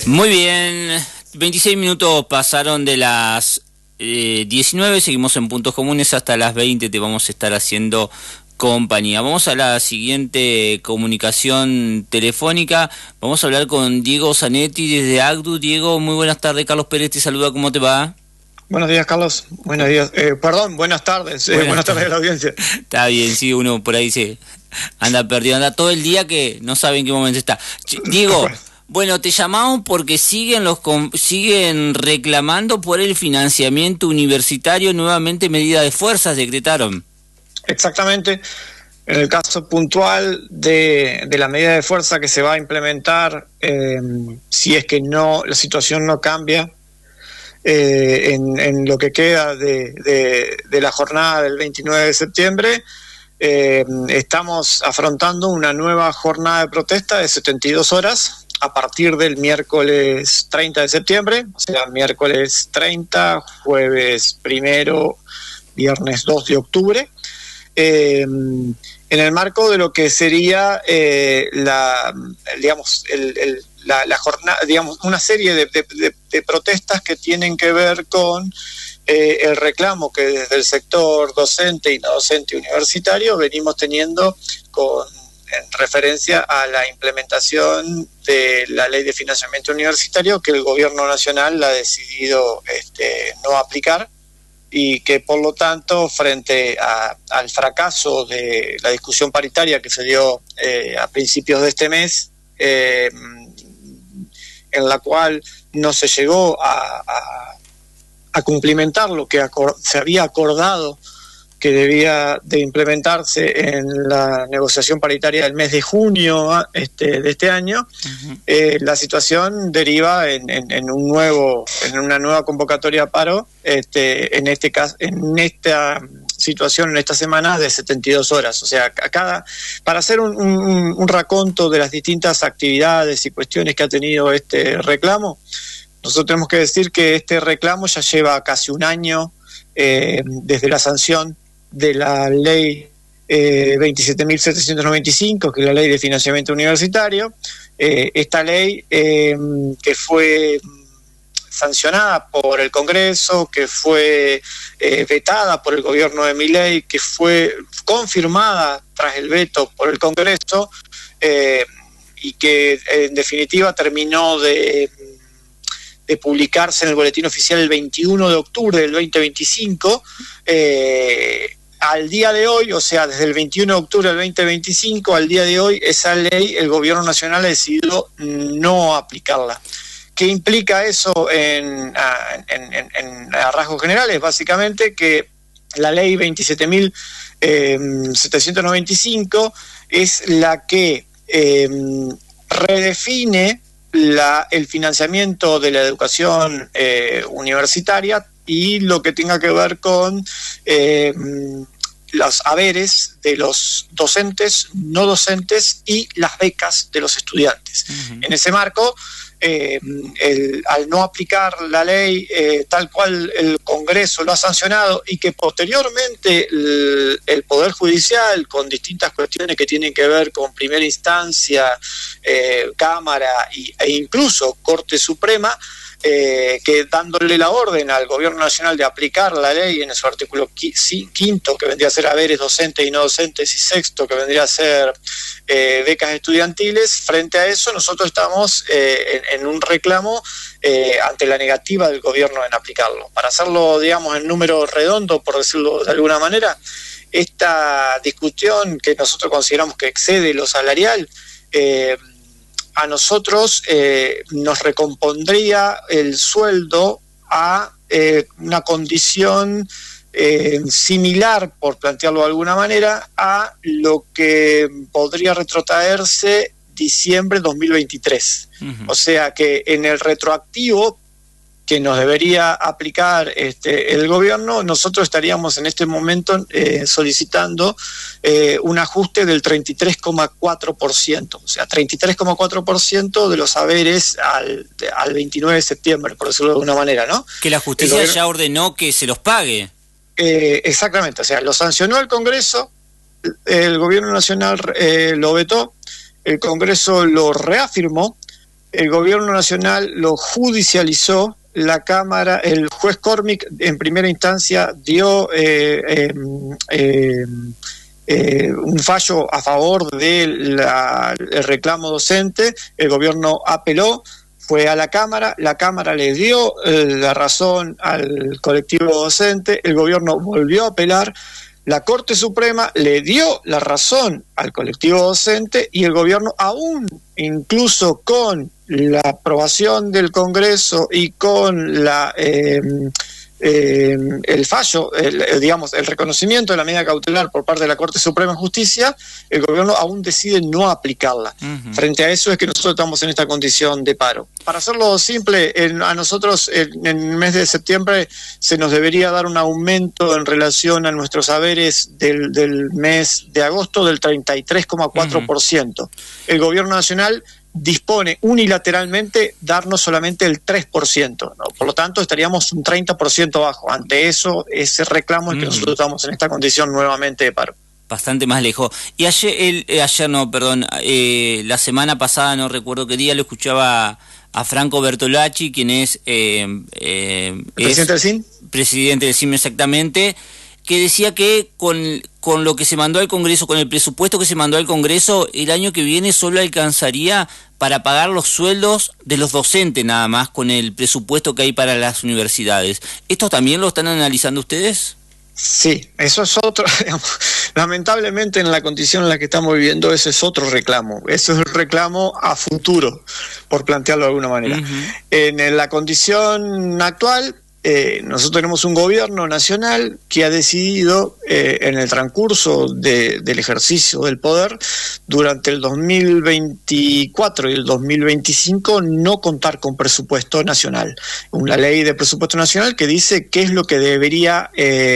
Muy bien, 26 minutos pasaron de las 19, seguimos en Puntos Comunes hasta las 20, te vamos a estar haciendo compañía. Vamos a la siguiente comunicación telefónica, vamos a hablar con Diego Zanetti desde ACDU. Diego, muy buenas tardes, Carlos Pérez te saluda, ¿cómo te va? Buenos días, Carlos. Buenos días. Buenas tardes. Buenas tardes a la audiencia. Está bien, sí, uno por ahí se anda perdido, anda todo el día que no sabe en qué momento está. Diego, bueno, te llamamos porque siguen reclamando por el financiamiento universitario, nuevamente medida de fuerzas decretaron. Exactamente. En el caso puntual de la medida de fuerza que se va a implementar, si es que la situación no cambia, en lo que queda de la jornada del 29 de septiembre, estamos afrontando una nueva jornada de protesta de 72 horas a partir del miércoles 30 de septiembre, o sea, miércoles 30, jueves 1, viernes 2 de octubre, en el marco de lo que sería la jornada, digamos, una serie de protestas que tienen que ver con el reclamo que desde el sector docente y no docente universitario venimos teniendo en referencia a la implementación de la ley de financiamiento universitario que el gobierno nacional ha decidido no aplicar, y que por lo tanto, frente al fracaso de la discusión paritaria que se dio a principios de este mes, en la cual no se llegó a cumplimentar lo que se había acordado que debía de implementarse en la negociación paritaria del mes de junio de este año, la situación deriva en una nueva convocatoria a paro, en este caso, en esta situación, en esta semana de 72 horas. O sea, para hacer un raconto de las distintas actividades y cuestiones que ha tenido este reclamo, nosotros tenemos que decir que este reclamo ya lleva casi un año desde la sanción de la ley 27.795, que es la ley de financiamiento universitario. Esta ley que fue sancionada por el Congreso, que fue vetada por el gobierno de Milei, que fue confirmada tras el veto por el Congreso, y que en definitiva terminó de publicarse en el boletín oficial el 21 de octubre del 2025, al día de hoy, o sea, desde el 21 de octubre del 2025 al día de hoy, esa ley el gobierno nacional ha decidido no aplicarla. ¿Qué implica eso a rasgos generales? Básicamente que la ley 27.795 es la que redefine el financiamiento de la educación universitaria y lo que tenga que ver con los haberes de los docentes, no docentes y las becas de los estudiantes. En ese marco, al no aplicar la ley tal cual el Congreso lo ha sancionado, y que posteriormente el Poder Judicial, con distintas cuestiones que tienen que ver con primera instancia, Cámara e incluso Corte Suprema, que dándole la orden al Gobierno Nacional de aplicar la ley en su artículo quinto, que vendría a ser haberes docentes y no docentes, y sexto, que vendría a ser becas estudiantiles. Frente a eso, nosotros estamos en un reclamo ante la negativa del Gobierno en aplicarlo. Para hacerlo, digamos, en número redondo, por decirlo de alguna manera, esta discusión que nosotros consideramos que excede lo salarial, a nosotros nos recompondría el sueldo a una condición similar, por plantearlo de alguna manera, a lo que podría retrotraerse diciembre 2023. O sea que en el retroactivo que nos debería aplicar el gobierno, nosotros estaríamos en este momento solicitando un ajuste del 33,4%, o sea, 33,4% de los haberes al 29 de septiembre, por decirlo de alguna manera, ¿no? Que la justicia ya ordenó que se los pague. Exactamente, o sea, lo sancionó el Congreso, el gobierno nacional lo vetó, el Congreso lo reafirmó, el gobierno nacional lo judicializó. La Cámara, el juez Cormick en primera instancia dio un fallo a favor del reclamo docente, el gobierno apeló, fue a la Cámara le dio la razón al colectivo docente, el gobierno volvió a apelar, la Corte Suprema le dio la razón al colectivo docente y el gobierno aún, incluso con la aprobación del Congreso y con el fallo, el reconocimiento de la medida cautelar por parte de la Corte Suprema de Justicia, el gobierno aún decide no aplicarla. Frente a eso es que nosotros estamos en esta condición de paro. Para hacerlo simple, a nosotros en el mes de septiembre se nos debería dar un aumento en relación a nuestros haberes del mes de agosto del 33,4%. El gobierno nacional dispone unilateralmente darnos solamente el 3%, ¿no? Por lo tanto estaríamos un 30% abajo. Ante eso, ese reclamo es que nosotros estamos en esta condición nuevamente de paro. Bastante más lejos. Y la semana pasada, no recuerdo qué día, lo escuchaba a Franco Bertolacci, quien es ¿presidente del CIN? Presidente del CIN, exactamente, que decía que con lo que se mandó al Congreso, con el presupuesto que se mandó al Congreso, el año que viene solo alcanzaría para pagar los sueldos de los docentes nada más, con el presupuesto que hay para las universidades. ¿Esto también lo están analizando ustedes? Sí, eso es otro, digamos, lamentablemente en la condición en la que estamos viviendo, ese es otro reclamo, eso es el reclamo a futuro, por plantearlo de alguna manera. En la condición actual, nosotros tenemos un gobierno nacional que ha decidido en el transcurso del ejercicio del poder durante el 2024 y el 2025 no contar con presupuesto nacional. Una ley de presupuesto nacional que dice qué es lo que debería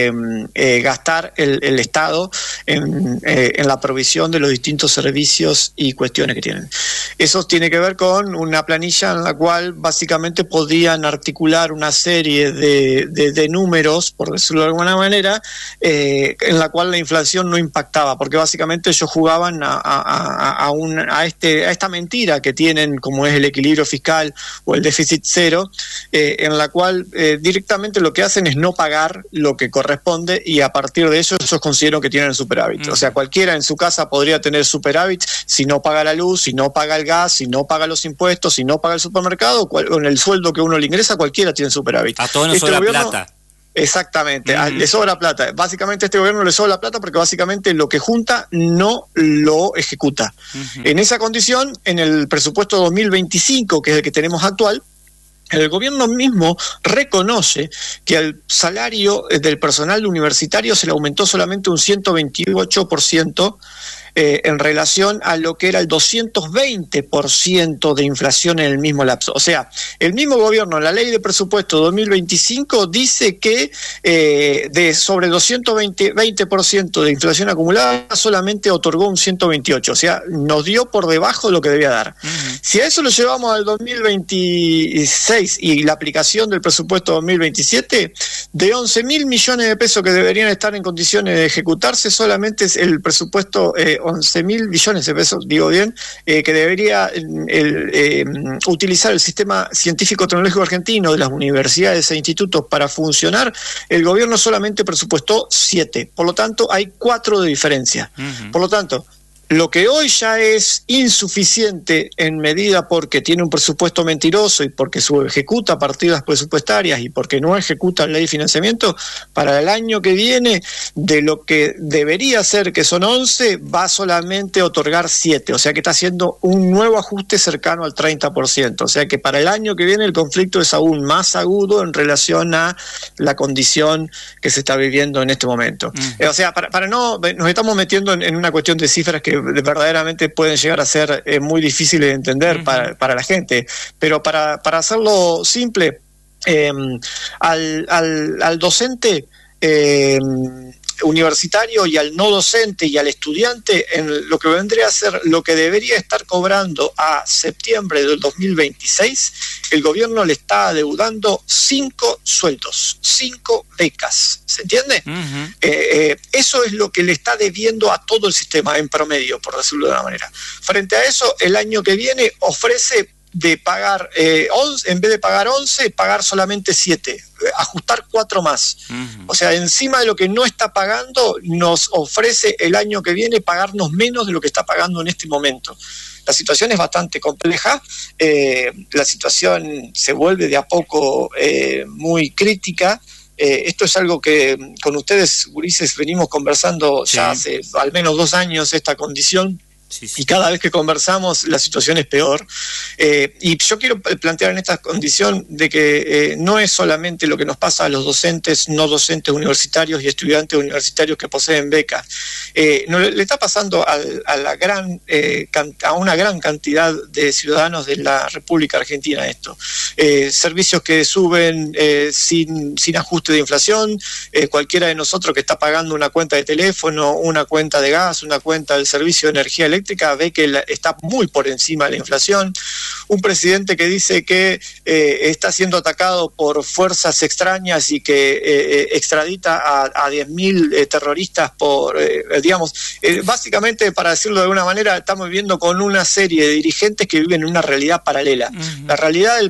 gastar el Estado en la provisión de los distintos servicios y cuestiones que tienen. Eso tiene que ver con una planilla en la cual básicamente podían articular una serie de números, por decirlo de alguna manera, en la cual la inflación no impactaba, porque básicamente ellos jugaban a esta mentira que tienen, como es el equilibrio fiscal o el déficit cero, en la cual directamente lo que hacen es no pagar lo que corresponde y a partir de eso ellos consideran que tienen el superávit. O sea, cualquiera en su casa podría tener superávit si no paga la luz, si no paga el gas, si no paga los impuestos, si no paga el supermercado, con el sueldo que uno le ingresa, cualquiera tiene superávit. A todos nos sobra plata. Exactamente, le sobra plata. Básicamente a este gobierno le sobra plata porque básicamente lo que junta no lo ejecuta. En esa condición, en el presupuesto 2025, que es el que tenemos actual, el gobierno mismo reconoce que al salario del personal universitario se le aumentó solamente un 128%, en relación a lo que era el 220% de inflación en el mismo lapso. O sea, el mismo gobierno, la ley de presupuesto 2025, dice que sobre 220% de inflación acumulada solamente otorgó un 128%. O sea, nos dio por debajo de lo que debía dar. Si a eso lo llevamos al 2026 y la aplicación del presupuesto 2027, de 11.000 millones de pesos que deberían estar en condiciones de ejecutarse, solamente es el presupuesto 11.000 billones de pesos, digo bien, que debería utilizar el sistema científico-tecnológico argentino de las universidades e institutos para funcionar. El gobierno solamente presupuestó 7, por lo tanto hay 4 de diferencia. Por lo tanto, lo que hoy ya es insuficiente en medida porque tiene un presupuesto mentiroso y porque ejecuta partidas presupuestarias y porque no ejecuta la ley de financiamiento, para el año que viene, de lo que debería ser, que son 11, va solamente a otorgar 7. O sea que está haciendo un nuevo ajuste cercano al 30%. O sea que para el año que viene el conflicto es aún más agudo en relación a la condición que se está viviendo en este momento. O sea, para no, nos estamos metiendo en una cuestión de cifras que verdaderamente pueden llegar a ser muy difíciles de entender para la gente, pero para hacerlo simple, al docente universitario y al no docente y al estudiante, en lo que vendría a ser lo que debería estar cobrando a septiembre del 2026, el gobierno le está adeudando 5 sueldos, 5 becas, ¿se entiende? Eso es lo que le está debiendo a todo el sistema en promedio, por decirlo de una manera. Frente a eso, el año que viene ofrece de pagar 11, en vez de pagar 11, pagar solamente 7, ajustar 4 más. O sea, encima de lo que no está pagando, nos ofrece el año que viene pagarnos menos de lo que está pagando en este momento. La situación es bastante compleja, la situación se vuelve de a poco muy crítica. Esto es algo que con ustedes, gurises, venimos conversando ya hace al menos 2 años, esta condición. Sí. Y cada vez que conversamos la situación es peor, y yo quiero plantear en esta condición de que no es solamente lo que nos pasa a los docentes, no docentes universitarios y estudiantes universitarios que poseen becas, no, le está pasando a una gran cantidad de ciudadanos de la República Argentina esto. Servicios que suben sin ajuste de inflación, cualquiera de nosotros que está pagando una cuenta de teléfono, una cuenta de gas, una cuenta del servicio de energía eléctrica, ve que está muy por encima de la inflación. Un presidente que dice que está siendo atacado por fuerzas extrañas y que extradita a 10.000 terroristas por, básicamente, para decirlo de alguna manera, estamos viviendo con una serie de dirigentes que viven en una realidad paralela. La realidad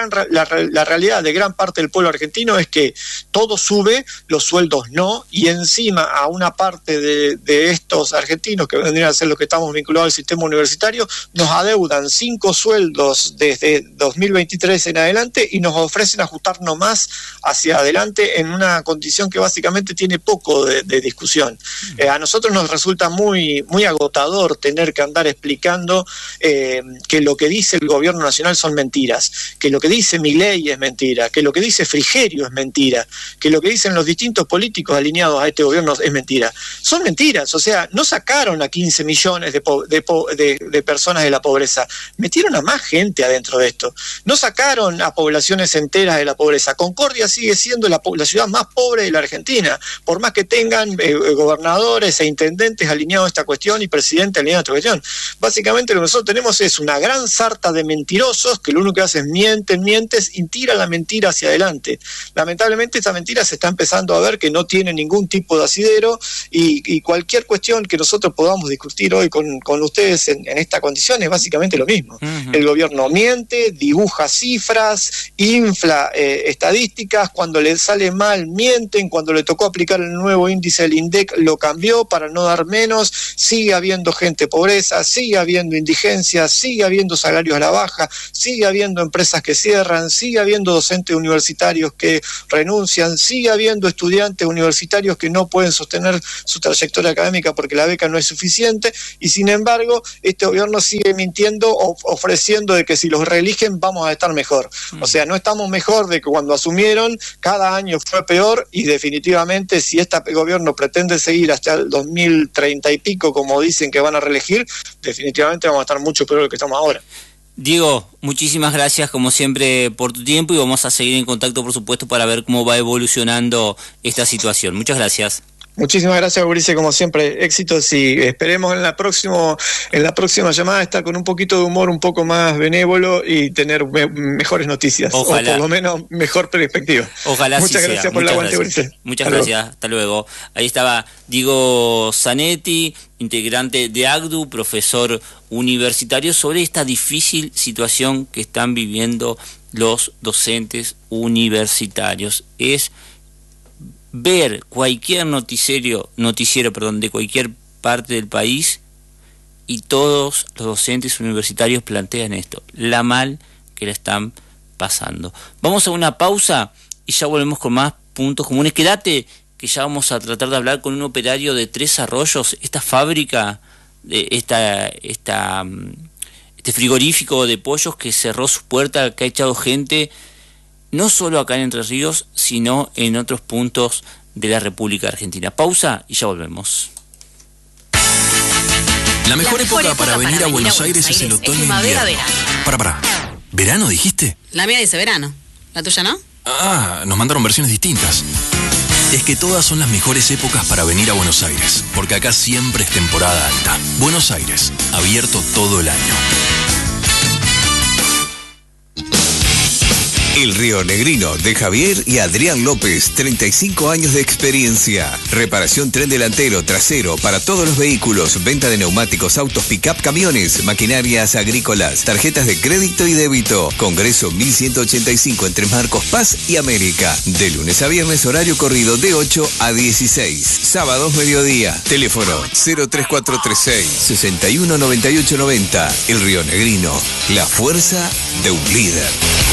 de gran parte del pueblo argentino es que todo sube, los sueldos no, y encima a una parte de estos argentinos que vendrían a ser los que estamos vinculados al sistema universitario, nos adeudan 5 sueldos desde 2023 en adelante y nos ofrecen ajustarnos más hacia adelante en una condición que básicamente tiene poco de discusión. A nosotros nos resulta muy agotador tener que andar explicando que lo que dice el gobierno nacional son mentiras, que lo que dice Milei es mentira, que lo que dice Frigerio es mentira, que lo que dicen los distintos políticos alineados a este gobierno es mentira. Son mentiras, o sea, no sacaron a 15 millones de personas de la pobreza, metieron a más gente adentro de esto, no sacaron a poblaciones enteras de la pobreza. Concordia sigue siendo la ciudad más pobre de la Argentina, por más que tengan gobernadores e intendentes alineados a esta cuestión y presidente alineado a esta cuestión. Básicamente lo que nosotros tenemos es una gran sarta de mentirosos que lo único que hacen es mientes y tiran la mentira hacia adelante. Lamentablemente esta mentira se está empezando a ver que no tiene ningún tipo de asidero, y cualquier cuestión que nosotros podamos discutir hoy con ustedes en esta condición es básicamente lo mismo. El gobierno miente, dibuja cifras, infla estadísticas, cuando le sale mal mienten, cuando le tocó aplicar el nuevo índice del INDEC lo cambió para no dar menos, sigue habiendo gente pobreza, sigue habiendo indigencia, sigue habiendo salarios a la baja, sigue habiendo empresas que cierran, sigue habiendo docentes universitarios que renuncian, sigue habiendo estudiantes universitarios que no pueden sostener su trayectoria académica porque la beca no es suficiente, y sin embargo este gobierno sigue mintiendo, ofreciendo de que si los reeligen vamos a estar mejor. O sea, no estamos mejor de que cuando asumieron, cada año fue peor, y definitivamente si este gobierno pretende seguir hasta el 2030 y pico, como dicen que van a reelegir, definitivamente vamos a estar mucho peor de lo que estamos ahora. Diego, muchísimas gracias como siempre por tu tiempo, y vamos a seguir en contacto, por supuesto, para ver cómo va evolucionando esta situación. Muchas gracias. Muchísimas gracias, Mauricio, como siempre, éxitos, y esperemos en la próxima llamada estar con un poquito de humor un poco más benévolo y tener mejores noticias. Ojalá. O por lo menos mejor perspectiva. Ojalá. Muchas sí gracias sea. por el aguante, Mauricio. Muchas gracias, hasta luego. Ahí estaba Diego Zanetti, integrante de ACDU, profesor universitario, sobre esta difícil situación que están viviendo los docentes universitarios. Es ver cualquier noticiero de cualquier parte del país, y todos los docentes universitarios plantean esto, la mal que le están pasando. Vamos a una pausa y ya volvemos con más puntos comunes. Quédate, que ya vamos a tratar de hablar con un operario de Tres Arroyos, esta fábrica, este frigorífico de pollos que cerró su puerta, que ha echado gente, no solo acá en Entre Ríos, sino en otros puntos de la República Argentina. Pausa y ya volvemos. La mejor época para venir a Buenos Aires es el otoño e invierno. Para. ¿Verano dijiste? La mía dice verano. ¿La tuya no? Ah, nos mandaron versiones distintas. Es que todas son las mejores épocas para venir a Buenos Aires, porque acá siempre es temporada alta. Buenos Aires, abierto todo el año. El Río Negrino de Javier y Adrián López, 35 años de experiencia. Reparación tren delantero, trasero para todos los vehículos, venta de neumáticos, autos, pick-up, camiones, maquinarias agrícolas, tarjetas de crédito y débito. Congreso 1185 entre Marcos Paz y América. De lunes a viernes, horario corrido de 8 a 16. Sábados mediodía. Teléfono 03436 619890. El Río Negrino, la fuerza de un líder.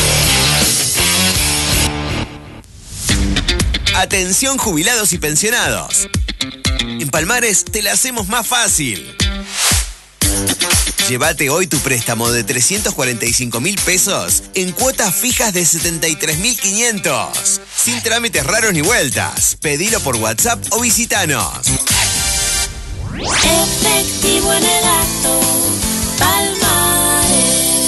Atención jubilados y pensionados. En Palmares te la hacemos más fácil. Llévate hoy tu préstamo de 345.000 pesos en cuotas fijas de 73.500. Sin trámites raros ni vueltas. Pedilo por WhatsApp o visitanos. Efectivo en el acto, Palmares.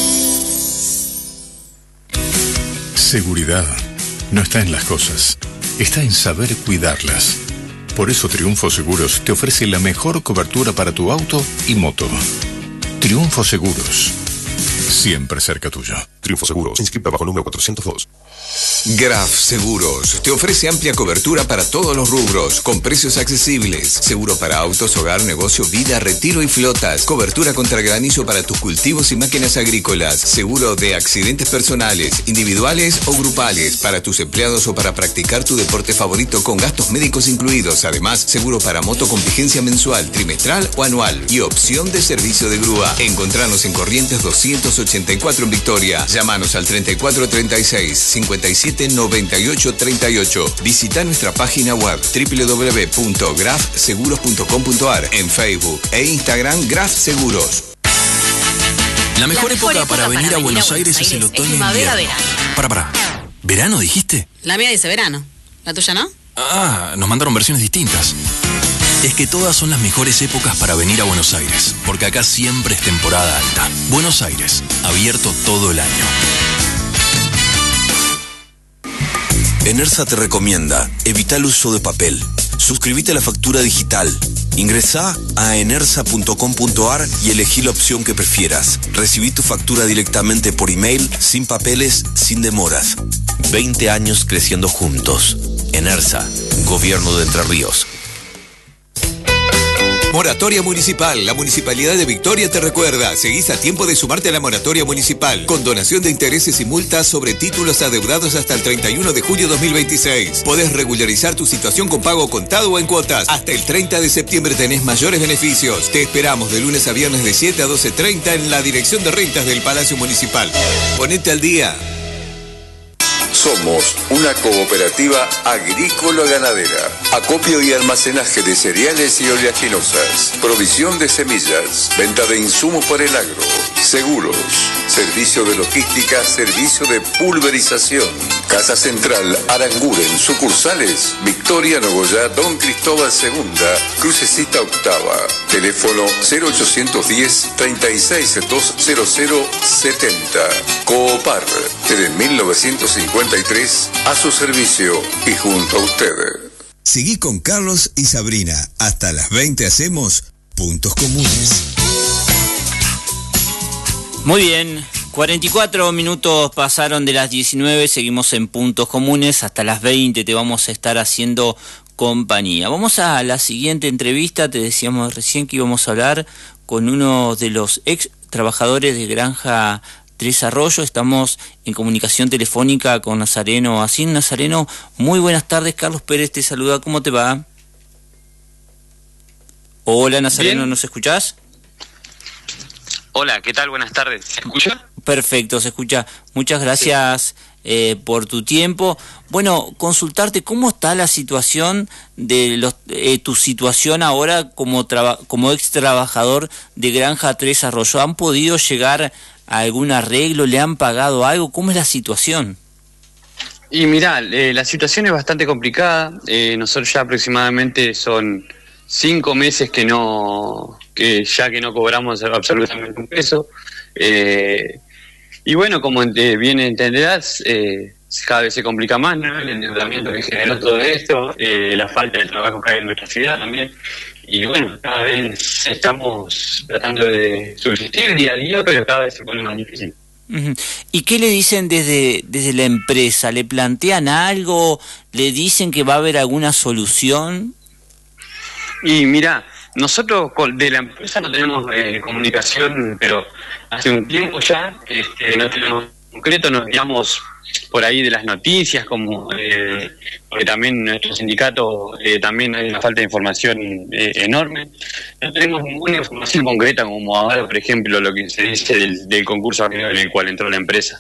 Seguridad no está en las cosas, está en saber cuidarlas. Por eso Triunfo Seguros te ofrece la mejor cobertura para tu auto y moto. Triunfo Seguros, siempre cerca tuyo. Triunfo Seguros, inscrita bajo número 402. Graf Seguros te ofrece amplia cobertura para todos los rubros, con precios accesibles. Seguro para autos, hogar, negocio, vida, retiro y flotas. Cobertura contra granizo para tus cultivos y máquinas agrícolas. Seguro de accidentes personales, individuales o grupales, para tus empleados o para practicar tu deporte favorito con gastos médicos incluidos. Además, seguro para moto con vigencia mensual, trimestral o anual. Y opción de servicio de grúa. Encontranos en Corrientes 284 en Victoria. Llámanos al 3436 579838. Visita nuestra página web www.grafseguros.com.ar, en Facebook e Instagram Graf Seguros. La mejor época para venir a Buenos Aires es el otoño e invierno. Para. ¿Verano dijiste? La mía dice verano. ¿La tuya no? Ah, nos mandaron versiones distintas. Es que todas son las mejores épocas para venir a Buenos Aires, porque acá siempre es temporada alta. Buenos Aires, abierto todo el año. Enersa te recomienda, evita el uso de papel. Suscríbete a la factura digital. Ingresá a enersa.com.ar y elegí la opción que prefieras. Recibí tu factura directamente por email, sin papeles, sin demoras. 20 años creciendo juntos. Enersa, Gobierno de Entre Ríos. Moratoria Municipal. La Municipalidad de Victoria te recuerda. Seguís a tiempo de sumarte a la Moratoria Municipal. Con donación de intereses y multas sobre títulos adeudados hasta el 31 de julio 2026. Podés regularizar tu situación con pago contado o en cuotas. Hasta el 30 de septiembre tenés mayores beneficios. Te esperamos de lunes a viernes de 7 a 12:30 en la Dirección de Rentas del Palacio Municipal. Ponete al día. Somos una cooperativa agrícola-ganadera. Acopio y almacenaje de cereales y oleaginosas. Provisión de semillas. Venta de insumos para el agro. Seguros. Servicio de logística. Servicio de pulverización. Casa Central Aranguren. Sucursales Victoria, Nogoyá, Don Cristóbal II, Crucecita Octava. Teléfono 0810 36-20070. Coopar. Desde 1953 a su servicio y junto a usted. Seguí con Carlos y Sabrina. Hasta las 20 hacemos Puntos Comunes. Muy bien, 44 minutos pasaron de las 19, seguimos en Puntos Comunes, hasta las 20 te vamos a estar haciendo compañía. Vamos a la siguiente entrevista, te decíamos recién que íbamos a hablar con uno de los ex trabajadores de Granja Tres Arroyos. Estamos en comunicación telefónica con Nazareno Asín. Nazareno, muy buenas tardes, Carlos Pérez te saluda, ¿cómo te va? Hola Nazareno, Bien. ¿nos escuchás? Hola, ¿qué tal? Buenas tardes. ¿Se escucha? Perfecto, se escucha. Muchas gracias por tu tiempo. Bueno, consultarte cómo está la situación de tu situación ahora como ex trabajador de Granja Tres Arroyos. ¿Han podido llegar a algún arreglo? ¿Le han pagado algo? ¿Cómo es la situación? Y mirá, la situación es bastante complicada. Nosotros ya aproximadamente son 5 meses que no cobramos absolutamente un peso. Y bueno, como bien entenderás, cada vez se complica más, ¿no? El endeudamiento que generó todo esto, la falta de trabajo que hay en nuestra ciudad también. Y bueno, cada vez estamos tratando de subsistir día a día, pero cada vez se pone más difícil. ¿Y qué le dicen desde la empresa? ¿Le plantean algo? ¿Le dicen que va a haber alguna solución? Y mira, nosotros de la empresa no tenemos comunicación, pero hace un tiempo ya no tenemos concreto, nos guiamos por ahí de las noticias, como porque también nuestro sindicato también hay una falta de información enorme. No tenemos ninguna información concreta, como ahora, por ejemplo, lo que se dice del concurso en el cual entró la empresa.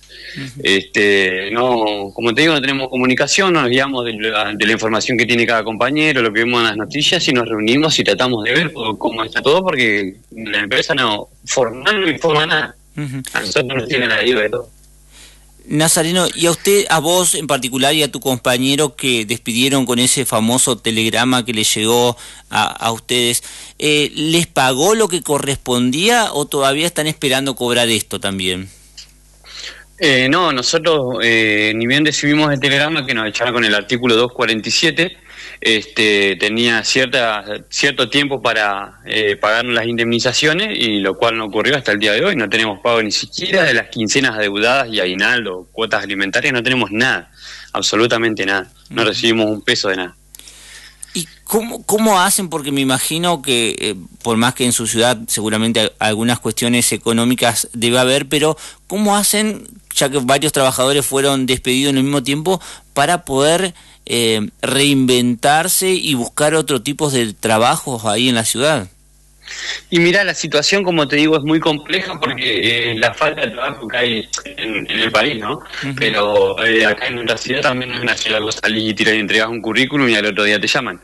No, como te digo, no tenemos comunicación, nos guiamos de la información que tiene cada compañero, lo que vemos en las noticias, y nos reunimos y tratamos de ver cómo está todo, porque la empresa no informa nada. A nosotros nos tienen la ayuda de todo. Nazareno, y a vos en particular y a tu compañero que despidieron con ese famoso telegrama que le llegó a ustedes, ¿les pagó lo que correspondía o todavía están esperando cobrar esto también? No, nosotros ni bien recibimos el telegrama que nos echaron con el artículo 247, tenía cierto tiempo para pagarnos las indemnizaciones, y lo cual no ocurrió hasta el día de hoy. No tenemos pago ni siquiera de las quincenas adeudadas y aguinaldo, cuotas alimentarias, no tenemos nada, absolutamente nada, no recibimos un peso de nada. ¿Y cómo hacen? Porque me imagino que, por más que en su ciudad seguramente algunas cuestiones económicas debe haber, pero ¿cómo hacen, ya que varios trabajadores fueron despedidos en el mismo tiempo, para poder reinventarse y buscar otro tipo de trabajos ahí en la ciudad? Y mira, la situación, como te digo, es muy compleja porque la falta de trabajo que hay en el país, ¿no? Pero acá en nuestra ciudad también no es una ciudad, vos salís y tiras y entregas un currículum y al otro día te llaman.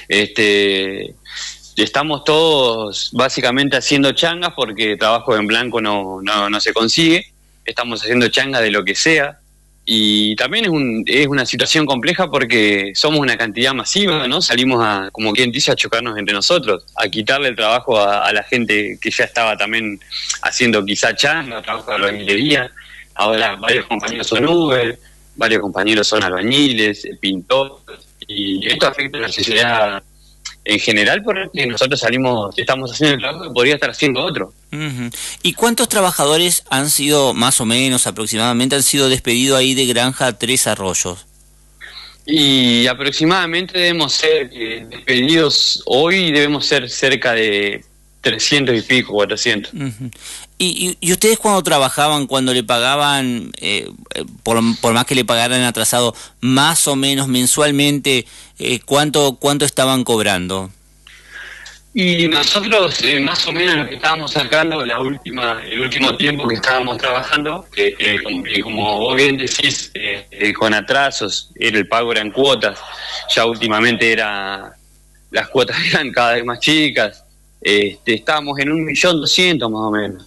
Estamos todos básicamente haciendo changas porque trabajo en blanco no se consigue. Estamos haciendo changas de lo que sea. Y también es una situación compleja porque somos una cantidad masiva, ¿no? Salimos a, como quien dice, a chocarnos entre nosotros, a quitarle el trabajo a la gente que ya estaba también haciendo quizá changa, trabajo de albañilería. Ahora varios compañeros son Uber, varios compañeros son albañiles, pintores, y esto afecta a la sociedad en general porque nosotros estamos haciendo el trabajo que podría estar haciendo otro. ¿Y cuántos trabajadores han sido, más o menos, aproximadamente, han sido despedidos ahí de Granja Tres Arroyos? Y aproximadamente debemos ser despedidos hoy, debemos ser cerca de 300 y pico, 400. ¿Y ustedes cuando trabajaban, cuando le pagaban, por más que le pagaran atrasado, más o menos mensualmente, cuánto estaban cobrando? Y nosotros, más o menos lo que estábamos sacando el último tiempo que estábamos trabajando, como vos bien decís, con atrasos, el pago eran cuotas, ya últimamente las cuotas eran cada vez más chicas, estábamos en 1.200.000 más o menos.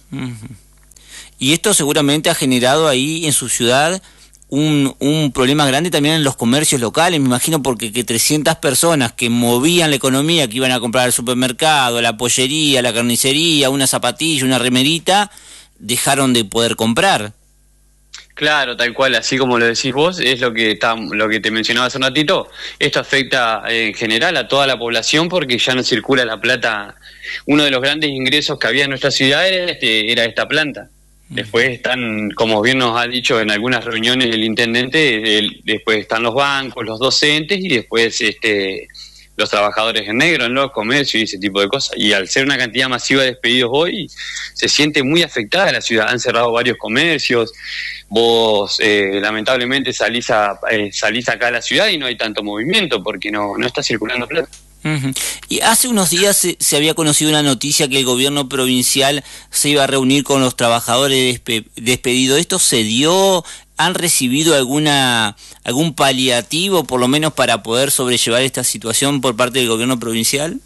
Y esto seguramente ha generado ahí en su ciudad un problema grande también en los comercios locales, me imagino, porque que 300 personas que movían la economía, que iban a comprar al supermercado, la pollería, la carnicería, una zapatilla, una remerita, dejaron de poder comprar. Claro, tal cual, así como lo decís vos, es lo que te mencionaba hace un ratito. Esto afecta en general a toda la población porque ya no circula la plata. Uno de los grandes ingresos que había en nuestra ciudad era esta planta. Después están, como bien nos ha dicho en algunas reuniones el intendente, después están los bancos, los docentes y después los trabajadores en negro en los comercios y ese tipo de cosas. Y al ser una cantidad masiva de despedidos hoy, se siente muy afectada la ciudad. Han cerrado varios comercios. Vos lamentablemente salís acá a la ciudad y no hay tanto movimiento porque no está circulando plata. Y hace unos días se había conocido una noticia que el gobierno provincial se iba a reunir con los trabajadores despedidos. ¿Esto se dio? ¿Han recibido algún paliativo, por lo menos, para poder sobrellevar esta situación por parte del gobierno provincial?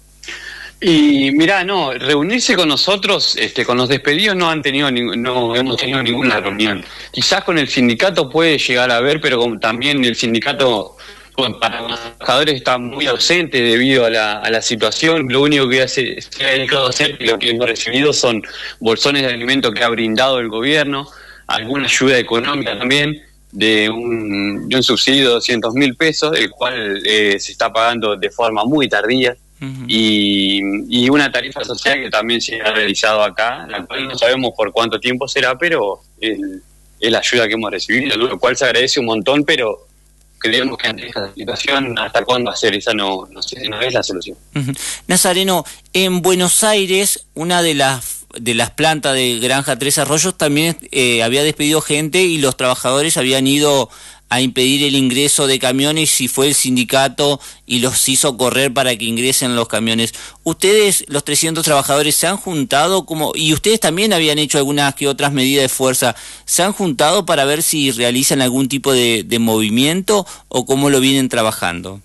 Y mirá, no, reunirse con nosotros, con los despedidos no hemos tenido ninguna reunión. Quizás con el sindicato puede llegar a haber, pero también el sindicato para los trabajadores está muy ausente debido a la situación. Lo único que se ha dedicado a hacer y lo que hemos recibido son bolsones de alimentos que ha brindado el gobierno, alguna ayuda económica también de un subsidio de 200.000 pesos, el cual se está pagando de forma muy tardía. y una tarifa social que también se ha realizado acá, la cual no sabemos por cuánto tiempo será, pero es la ayuda que hemos recibido, lo cual se agradece un montón, pero creemos que ante esta situación, ¿hasta cuándo hacer? Esa no es la solución. Nazareno, en Buenos Aires, una de las plantas de Granja Tres Arroyos también había despedido gente y los trabajadores habían ido a impedir el ingreso de camiones y fue el sindicato y los hizo correr para que ingresen los camiones. ¿Ustedes, los 300 trabajadores, se han juntado y ustedes también habían hecho algunas que otras medidas de fuerza? ¿Se han juntado para ver si realizan algún tipo de movimiento o cómo lo vienen trabajando?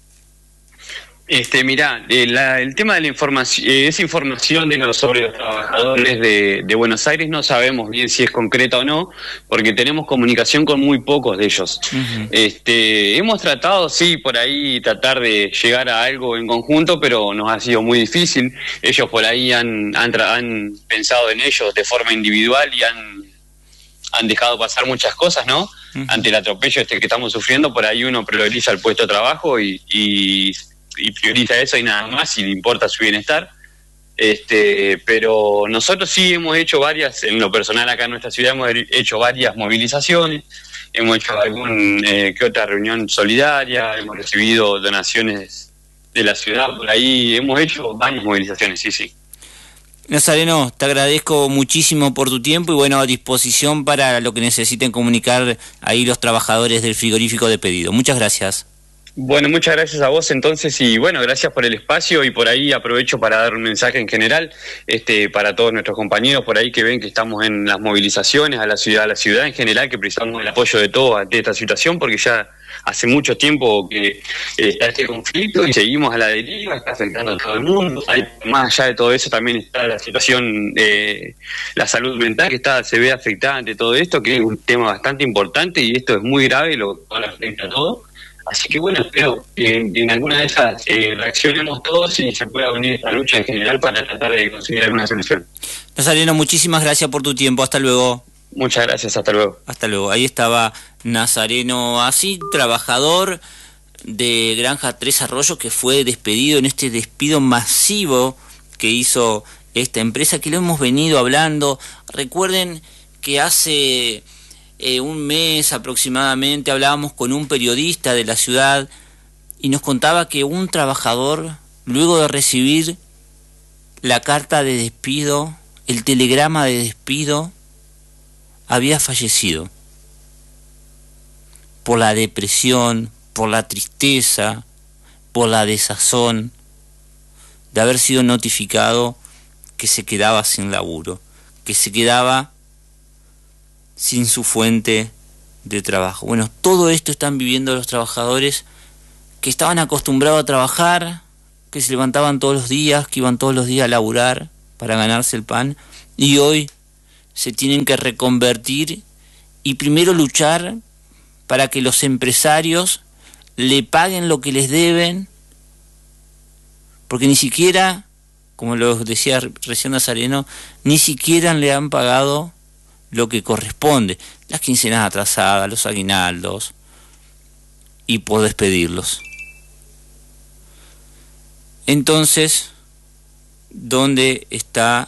Mirá, el tema de la información, esa información sobre los trabajadores de Buenos Aires no sabemos bien si es concreta o no, porque tenemos comunicación con muy pocos de ellos. Hemos tratado, sí, por ahí tratar de llegar a algo en conjunto, pero nos ha sido muy difícil. Ellos por ahí han pensado en ellos de forma individual y han dejado pasar muchas cosas, ¿no? Ante el atropello que estamos sufriendo, por ahí uno prioriza el puesto de trabajo y prioriza eso y nada más, y le importa su bienestar. Pero nosotros sí hemos hecho varias, en lo personal acá en nuestra ciudad hemos hecho varias movilizaciones, hemos hecho que otra reunión solidaria, hemos recibido donaciones de la ciudad por ahí, hemos hecho varias movilizaciones, sí. Nazareno, te agradezco muchísimo por tu tiempo y bueno, a disposición para lo que necesiten comunicar ahí los trabajadores del frigorífico de Pedido. Muchas gracias. Bueno, muchas gracias a vos entonces y bueno, gracias por el espacio y por ahí aprovecho para dar un mensaje en general para todos nuestros compañeros por ahí que ven que estamos en las movilizaciones a la ciudad en general, que precisamos el apoyo de todos ante esta situación porque ya hace mucho tiempo que está este conflicto y seguimos a la deriva, está afectando a todo el mundo. Más allá de todo eso también está la situación, la salud mental que se ve afectada ante todo esto, que es un tema bastante importante y esto es muy grave, lo cual afecta a todo. Así que bueno, espero que en alguna de esas reaccionemos todos y se pueda unir esta lucha en general para tratar de conseguir alguna solución. Nazareno, muchísimas gracias por tu tiempo. Hasta luego. Muchas gracias, hasta luego. Hasta luego. Ahí estaba Nazareno Así, trabajador de Granja Tres Arroyos, que fue despedido en este despido masivo que hizo esta empresa, que lo hemos venido hablando. Recuerden que hace un mes aproximadamente hablábamos con un periodista de la ciudad y nos contaba que un trabajador, luego de recibir la carta de despido, el telegrama de despido, había fallecido por la depresión, por la tristeza, por la desazón de haber sido notificado que se quedaba sin laburo, que se quedaba sin su fuente de trabajo. Bueno, todo esto están viviendo los trabajadores que estaban acostumbrados a trabajar, que se levantaban todos los días, que iban todos los días a laburar para ganarse el pan, y hoy se tienen que reconvertir y primero luchar para que los empresarios le paguen lo que les deben, porque ni siquiera, como lo decía recién Nazareno, ni siquiera le han pagado lo que corresponde, las quincenas atrasadas, los aguinaldos, y por despedirlos. Entonces, ¿dónde está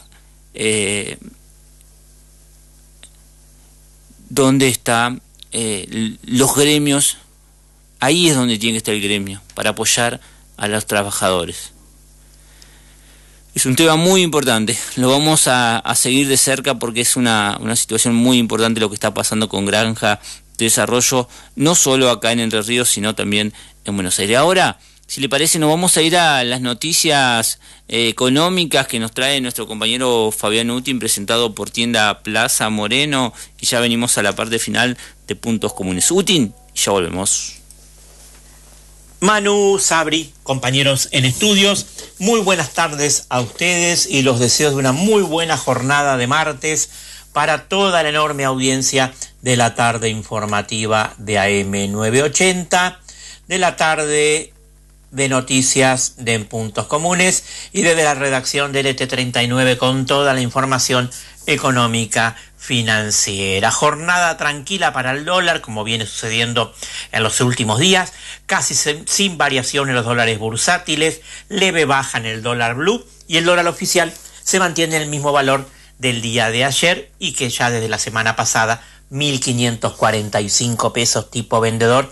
los gremios? Ahí es donde tiene que estar el gremio, para apoyar a los trabajadores. Es un tema muy importante, lo vamos a seguir de cerca porque es una situación muy importante lo que está pasando con Granja Tres Arroyos, no solo acá en Entre Ríos, sino también en Buenos Aires. Ahora, si le parece, nos vamos a ir a las noticias económicas que nos trae nuestro compañero Fabián Utin, presentado por Tienda Plaza Moreno, y ya venimos a la parte final de Puntos Comunes. Utin, y ya volvemos. Manu, Sabri, compañeros en estudios, muy buenas tardes a ustedes y los deseos de una muy buena jornada de martes para toda la enorme audiencia de la tarde informativa de AM980, de la tarde de noticias de En Puntos Comunes y desde la redacción del ET39 con toda la información económica financiera. Jornada tranquila para el dólar, como viene sucediendo en los últimos días, casi sin variación en los dólares bursátiles, leve baja en el dólar blue, y el dólar oficial se mantiene en el mismo valor del día de ayer y que ya desde la semana pasada, 1.545 pesos tipo vendedor,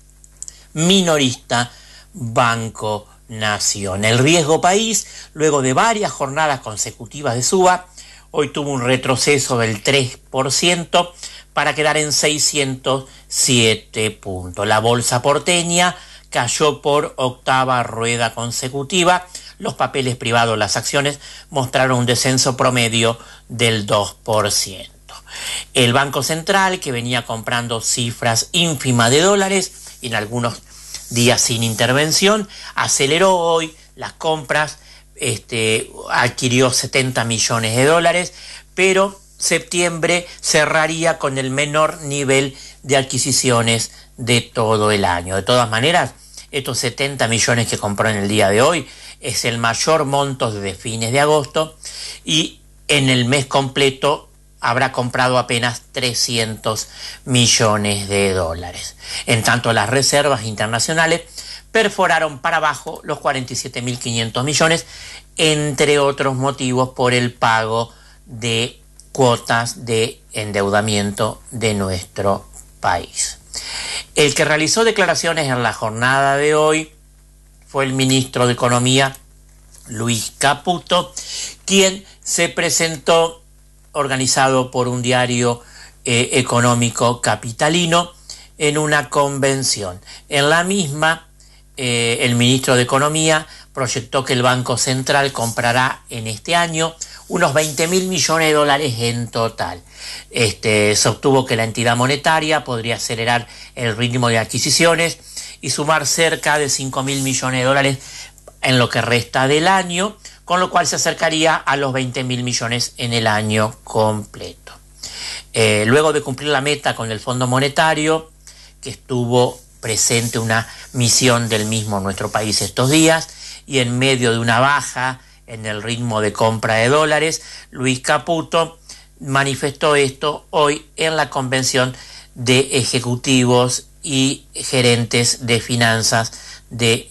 minorista Banco Nación. El riesgo país, luego de varias jornadas consecutivas de suba, hoy tuvo un retroceso del 3% para quedar en 607 puntos. La bolsa porteña cayó por octava rueda consecutiva. Los papeles privados, las acciones, mostraron un descenso promedio del 2%. El Banco Central, que venía comprando cifras ínfimas de dólares y en algunos días sin intervención, aceleró hoy las compras, adquirió 70 millones de dólares, pero septiembre cerraría con el menor nivel de adquisiciones de todo el año. De todas maneras, estos 70 millones que compró en el día de hoy es el mayor monto desde fines de agosto, y en el mes completo habrá comprado apenas 300 millones de dólares. En tanto, las reservas internacionales perforaron para abajo los 47.500 millones, entre otros motivos por el pago de cuotas de endeudamiento de nuestro país. El que realizó declaraciones en la jornada de hoy fue el ministro de Economía, Luis Caputo, quien se presentó organizado por un diario económico capitalino en una convención. En la misma, el ministro de Economía proyectó que el Banco Central comprará en este año unos 20.000 millones de dólares en total. Sostuvo que la entidad monetaria podría acelerar el ritmo de adquisiciones y sumar cerca de 5.000 millones de dólares en lo que resta del año, con lo cual se acercaría a los 20.000 millones en el año completo. Luego de cumplir la meta con el Fondo Monetario, que estuvo presente una misión del mismo en nuestro país estos días, y en medio de una baja en el ritmo de compra de dólares, Luis Caputo manifestó esto hoy en la convención de ejecutivos y gerentes de finanzas de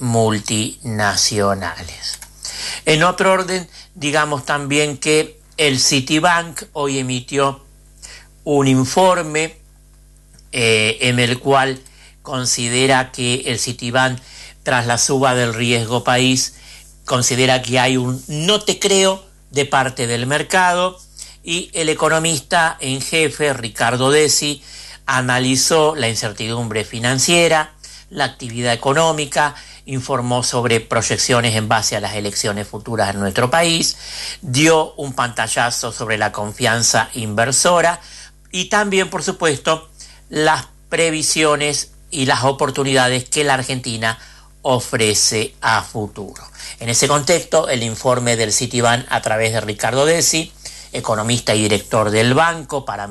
multinacionales. En otro orden, digamos también que el Citibank hoy emitió un informe en el cual considera que el Citibank, tras la suba del riesgo país, considera que hay un no te creo de parte del mercado, y el economista en jefe, Ricardo Desi, analizó la incertidumbre financiera, la actividad económica, informó sobre proyecciones en base a las elecciones futuras en nuestro país, dio un pantallazo sobre la confianza inversora y también, por supuesto, las previsiones y las oportunidades que la Argentina ofrece a futuro. En ese contexto, el informe del Citibank, a través de Ricardo Desi, economista y director del banco, para